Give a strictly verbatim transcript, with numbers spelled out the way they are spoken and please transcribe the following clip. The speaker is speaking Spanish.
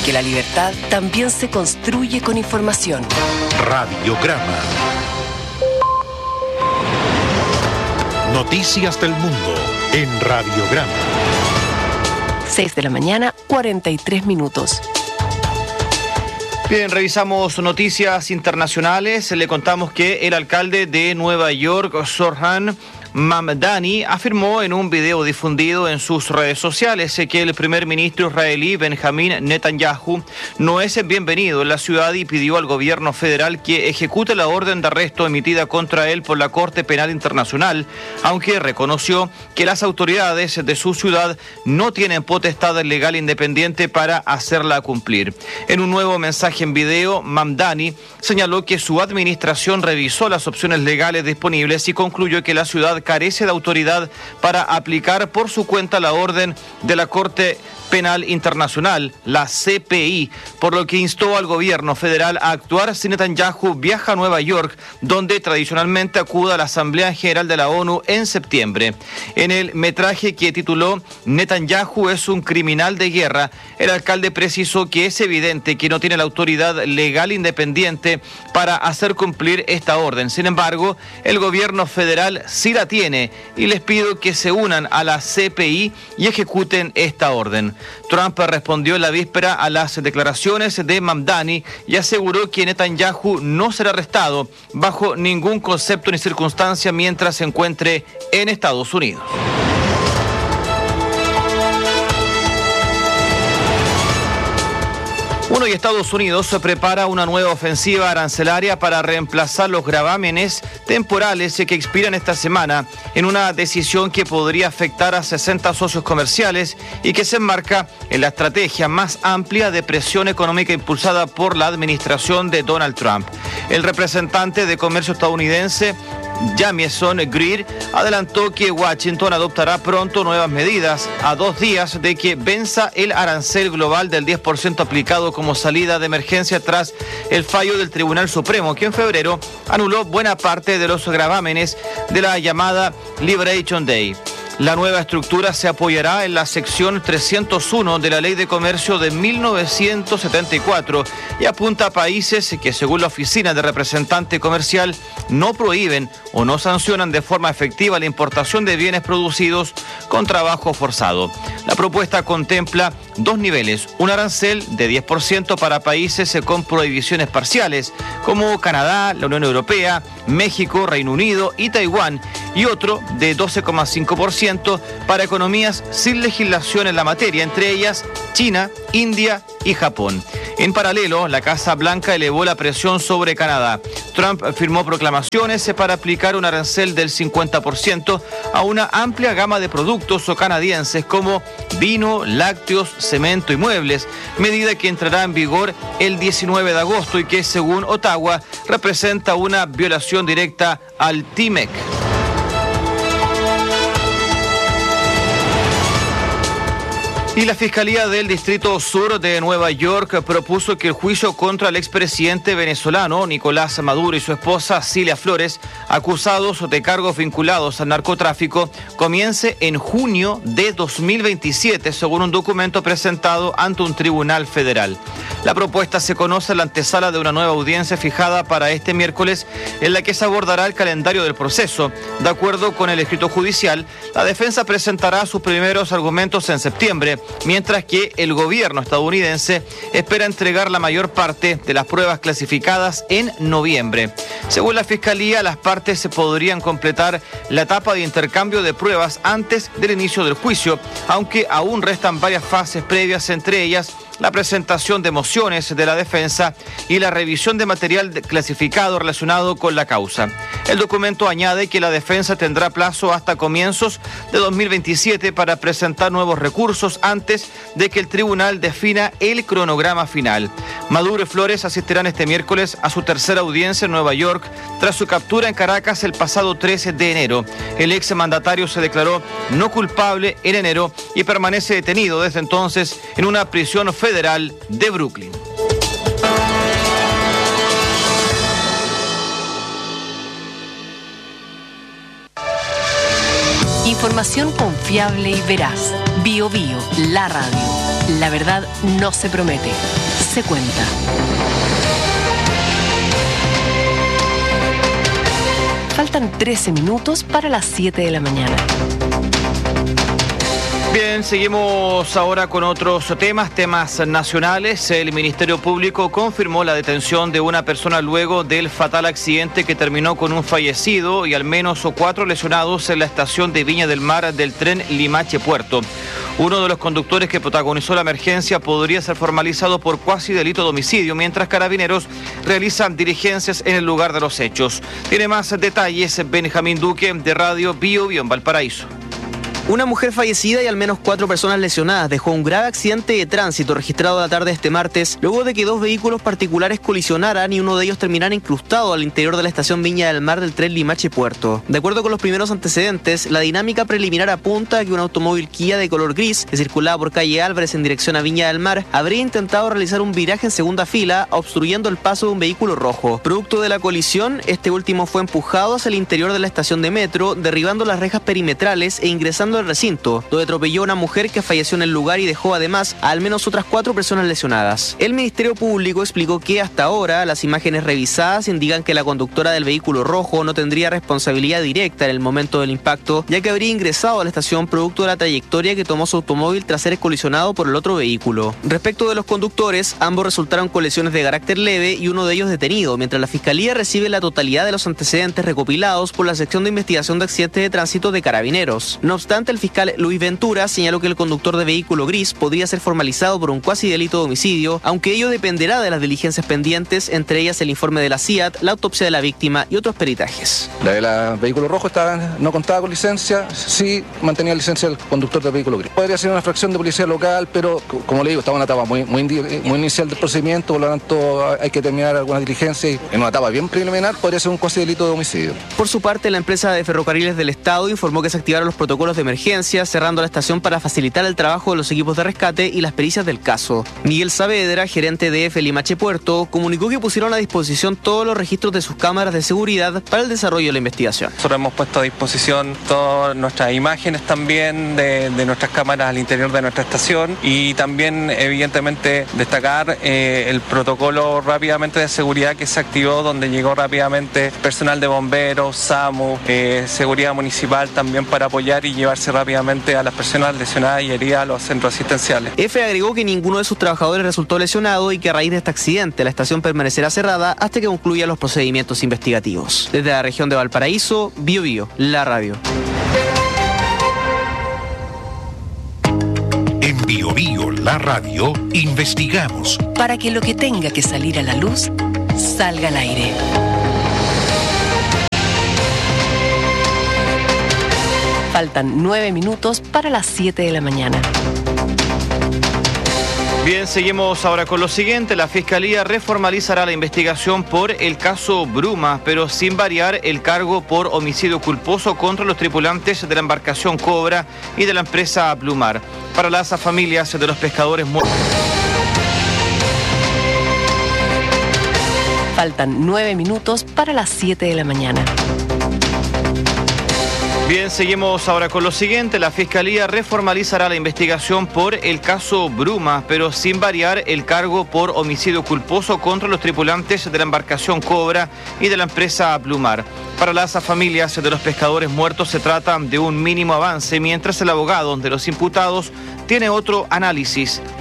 porque la libertad también se construye con información. Radiograma. Noticias del mundo en Radiograma. seis de la mañana, cuarenta y tres minutos. Bien, revisamos noticias internacionales. Le contamos que el alcalde de Nueva York, Zohran Mamdani, afirmó en un video difundido en sus redes sociales que el primer ministro israelí Benjamín Netanyahu no es bienvenido en la ciudad y pidió al gobierno federal que ejecute la orden de arresto emitida contra él por la Corte Penal Internacional, aunque reconoció que las autoridades de su ciudad no tienen potestad legal independiente para hacerla cumplir. En un nuevo mensaje en video, Mamdani señaló que su administración revisó las opciones legales disponibles y concluyó que la ciudad carece de autoridad para aplicar por su cuenta la orden de la Corte Penal Internacional, la C P I, por lo que instó al gobierno federal a actuar si Netanyahu viaja a Nueva York, donde tradicionalmente acude a la Asamblea General de la ONU en septiembre. En el metraje que tituló Netanyahu es un criminal de guerra, el alcalde precisó que es evidente que no tiene la autoridad legal independiente para hacer cumplir esta orden. Sin embargo, el gobierno federal sí la tiene y les pido que se unan a la C P I y ejecuten esta orden. Trump respondió en la víspera a las declaraciones de Mamdani y aseguró que Netanyahu no será arrestado bajo ningún concepto ni circunstancia mientras se encuentre en Estados Unidos. Bueno, y Estados Unidos se prepara una nueva ofensiva arancelaria para reemplazar los gravámenes temporales que expiran esta semana en una decisión que podría afectar a sesenta socios comerciales y que se enmarca en la estrategia más amplia de presión económica impulsada por la administración de Donald Trump. El representante de comercio estadounidense, Jamieson Greer, adelantó que Washington adoptará pronto nuevas medidas a dos días de que venza el arancel global del diez por ciento aplicado como salida de emergencia tras el fallo del Tribunal Supremo, que en febrero anuló buena parte de los gravámenes de la llamada Liberation Day. La nueva estructura se apoyará en la sección trescientos uno de la Ley de Comercio de mil novecientos setenta y cuatro y apunta a países que, según la Oficina de Representante Comercial, no prohíben o no sancionan de forma efectiva la importación de bienes producidos con trabajo forzado. La propuesta contempla dos niveles: un arancel de diez por ciento para países con prohibiciones parciales, como Canadá, la Unión Europea, México, Reino Unido y Taiwán, y otro de doce coma cinco por ciento para economías sin legislación en la materia, entre ellas China, India y Japón. En paralelo, la Casa Blanca elevó la presión sobre Canadá. Trump firmó proclamaciones para aplicar un arancel del cincuenta por ciento a una amplia gama de productos canadienses como vino, lácteos, cemento y muebles, medida que entrará en vigor el diecinueve de agosto y que, según Ottawa, representa una violación directa al T M E C. Y la Fiscalía del Distrito Sur de Nueva York propuso que el juicio contra el expresidente venezolano Nicolás Maduro y su esposa Cilia Flores, acusados de cargos vinculados al narcotráfico, comience en junio de dos mil veintisiete, según un documento presentado ante un tribunal federal. La propuesta se conoce en la antesala de una nueva audiencia fijada para este miércoles, en la que se abordará el calendario del proceso. De acuerdo con el escrito judicial, la defensa presentará sus primeros argumentos en septiembre, mientras que el gobierno estadounidense espera entregar la mayor parte de las pruebas clasificadas en noviembre. Según la Fiscalía, las partes se podrían completar la etapa de intercambio de pruebas antes del inicio del juicio, aunque aún restan varias fases previas, entre ellas la presentación de mociones de la defensa y la revisión de material clasificado relacionado con la causa. El documento añade que la defensa tendrá plazo hasta comienzos de dos mil veintisiete para presentar nuevos recursos antes de que el tribunal defina el cronograma final. Maduro y Flores asistirán este miércoles a su tercera audiencia en Nueva York tras su captura en Caracas el pasado trece de enero. El exmandatario se declaró no culpable en enero y permanece detenido desde entonces en una prisión federal de Brooklyn. Información confiable y veraz. Bio Bio, la radio. La verdad no se promete, se cuenta. Faltan trece minutos para las siete de la mañana. Bien, seguimos ahora con otros temas, temas nacionales. El Ministerio Público confirmó la detención de una persona luego del fatal accidente que terminó con un fallecido y al menos cuatro lesionados en la estación de Viña del Mar del tren Limache-Puerto. Uno de los conductores que protagonizó la emergencia podría ser formalizado por cuasi delito de homicidio, mientras Carabineros realizan diligencias en el lugar de los hechos. Tiene más detalles Benjamín Duque de Radio Bio Bio en Valparaíso. Una mujer fallecida y al menos cuatro personas lesionadas dejó un grave accidente de tránsito registrado la tarde de este martes, luego de que dos vehículos particulares colisionaran y uno de ellos terminara incrustado al interior de la estación Viña del Mar del tren Limache-Puerto. De acuerdo con los primeros antecedentes, la dinámica preliminar apunta a que un automóvil Kia de color gris, que circulaba por calle Álvarez en dirección a Viña del Mar, habría intentado realizar un viraje en segunda fila, obstruyendo el paso de un vehículo rojo. Producto de la colisión, este último fue empujado hacia el interior de la estación de metro, derribando las rejas perimetrales e ingresando al recinto, donde atropelló a una mujer que falleció en el lugar y dejó además a al menos otras cuatro personas lesionadas. El Ministerio Público explicó que hasta ahora las imágenes revisadas indican que la conductora del vehículo rojo no tendría responsabilidad directa en el momento del impacto, ya que habría ingresado a la estación producto de la trayectoria que tomó su automóvil tras ser colisionado por el otro vehículo. Respecto de los conductores, ambos resultaron con lesiones de carácter leve y uno de ellos detenido, mientras la Fiscalía recibe la totalidad de los antecedentes recopilados por la sección de investigación de accidentes de tránsito de Carabineros. No obstante, el fiscal Luis Ventura señaló que el conductor de vehículo gris podría ser formalizado por un cuasi delito de homicidio, aunque ello dependerá de las diligencias pendientes, entre ellas el informe de la C I A T, la autopsia de la víctima y otros peritajes. La del vehículo rojo estaba, no contaba con licencia, sí mantenía licencia el conductor del vehículo gris. Podría ser una fracción de policía local, pero como le digo, estaba en una etapa muy, muy, muy inicial del procedimiento, por lo tanto hay que terminar algunas diligencias y en una etapa bien preliminar podría ser un cuasi delito de homicidio. Por su parte, la empresa de ferrocarriles del Estado informó que se activaron los protocolos de emergencia, cerrando la estación para facilitar el trabajo de los equipos de rescate y las pericias del caso. Miguel Saavedra, gerente de F Limache Puerto, comunicó que pusieron a disposición todos los registros de sus cámaras de seguridad para el desarrollo de la investigación. Nosotros hemos puesto a disposición todas nuestras imágenes también de, de nuestras cámaras al interior de nuestra estación y también evidentemente destacar eh, el protocolo rápidamente de seguridad que se activó, donde llegó rápidamente personal de bomberos, SAMU, eh, seguridad municipal también para apoyar y llevarse rápidamente a las personas lesionadas y heridas a los centros asistenciales. F agregó que ninguno de sus trabajadores resultó lesionado y que a raíz de este accidente la estación permanecerá cerrada hasta que concluyan los procedimientos investigativos. Desde la región de Valparaíso, Bio Bio, la radio. En Bio Bio, la radio, investigamos para que lo que tenga que salir a la luz salga al aire. Faltan nueve minutos para las siete de la mañana. Bien, seguimos ahora con lo siguiente. La Fiscalía reformalizará la investigación por el caso Bruma, pero sin variar el cargo por homicidio culposo contra los tripulantes de la embarcación Cobra y de la empresa Plumar. Para las familias de los pescadores muertos. Faltan nueve minutos para las siete de la mañana. Bien, seguimos ahora con lo siguiente. La Fiscalía reformalizará la investigación por el caso Bruma, pero sin variar el cargo por homicidio culposo contra los tripulantes de la embarcación Cobra y de la empresa Plumar. Para las familias de los pescadores muertos se trata de un mínimo avance, mientras el abogado de los imputados tiene otro análisis.